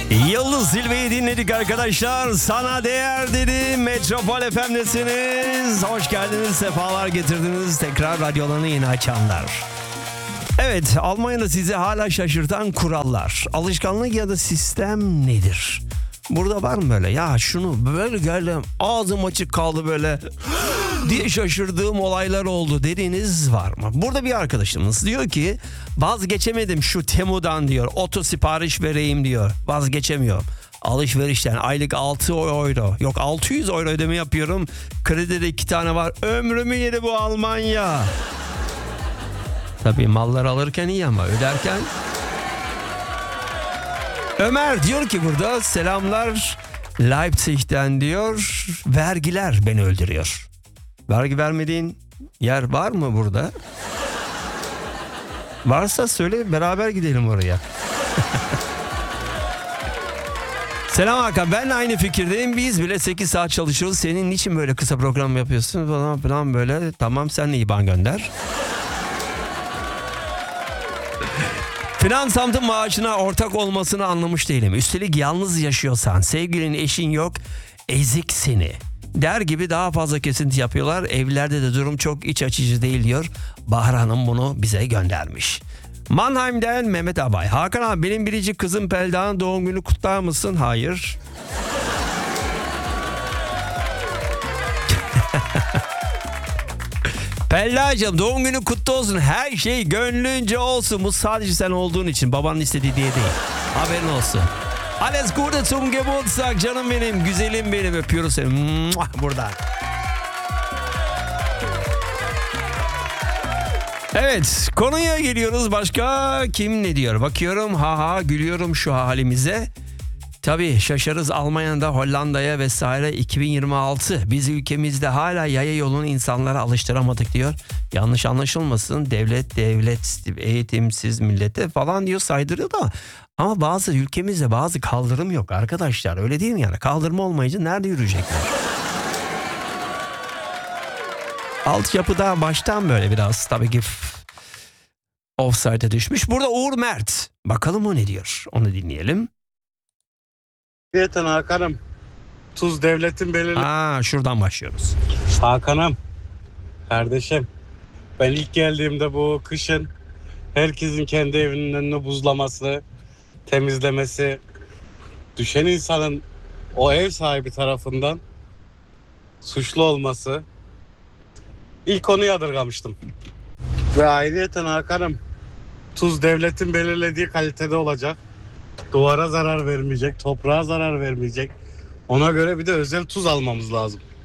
Yıldız Silve'yi dinledik arkadaşlar. Sana değer dedi. Metropol FM'desiniz. Hoş geldiniz, sefalar getirdiniz. Tekrar radyolarını yeni açanlar. Evet, Almanya'da sizi hala şaşırtan kurallar, alışkanlık ya da sistem nedir? Burada var mı böyle? Ya şunu böyle geldim, ağzım açık kaldı böyle diye şaşırdığım olaylar oldu dediğiniz var mı? Burada bir arkadaşımız diyor ki vazgeçemedim şu Temu'dan diyor. Oto sipariş vereyim diyor. Vazgeçemiyorum. Alışverişten aylık 6 euro. Yok 600 euro ödeme yapıyorum. Kredide 2 tane var. Ömrümü yedi bu Almanya. Tabii mallar alırken iyi ama öderken... Ömer diyor ki burada selamlar Leipzig'ten diyor. Vergiler beni öldürüyor. Vergi vermediğin yer var mı burada? Varsa söyle, beraber gidelim oraya. Selam Hakan, ben de aynı fikirdeyim. Biz bile 8 saat çalışıyoruz. Senin niçin böyle kısa program yapıyorsun falan filan böyle. Tamam, sen de IBAN gönder. Finansantın maaşına ortak olmasını anlamış değilim. Üstelik yalnız yaşıyorsan, sevgilin, eşin yok, ezik seni der gibi daha fazla kesinti yapıyorlar. Evlerde de durum çok iç açıcı değil diyor. Bahar Hanım bunu bize göndermiş. Mannheim'den Mehmet Abay. Hakan abi, benim biricik kızım Pelda'nın doğum günü kutlar mısın? Hayır. Pelda'cığım, doğum günü kutlu olsun. Her şey gönlünce olsun. Bu sadece sen olduğun için, babanın istediği diye değil. Haberin olsun. Alles Gute zum Geburtstag canım benim, güzelim benim, öpüyoruz seni. Buradan. Evet, konuya geliyoruz. Başka kim ne diyor? Bakıyorum, ha gülüyorum şu halimize. Tabii şaşarız Almanya'da, Hollanda'ya vesaire 2026. Biz ülkemizde hala yaya yolunu insanlara alıştıramadık diyor. Yanlış anlaşılmasın, devlet eğitimsiz millete falan diyor, saydırıyor da. Ama bazı ülkemizde bazı kaldırım yok arkadaşlar, öyle değil mi yani? Kaldırma olmayınca nerede yürüyecekler? Altyapıda baştan böyle biraz tabii ki offside'e düşmüş. Burada Uğur Mert. Bakalım o ne diyor? Onu dinleyelim. Yeten Hakan'ım. Tuz devletin belirli... Şuradan başlıyoruz. Hakan'ım. Kardeşim. Ben ilk geldiğimde bu kışın herkesin kendi evinin önünü buzlaması, temizlemesi, düşen insanın o ev sahibi tarafından suçlu olması, ilk onu yadırgamıştım. Ve ayrıyeten Hakan'ım, tuz devletin belirlediği kalitede olacak. Duvara zarar vermeyecek, toprağa zarar vermeyecek. Ona göre bir de özel tuz almamız lazım.